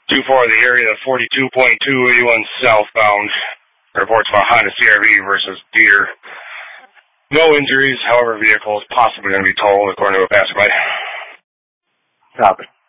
2-4 in the area, 42.281 southbound. Reports about Honda CRV versus Deere. No injuries, however, vehicle is possibly going to be totaled according to a passerby. Copy.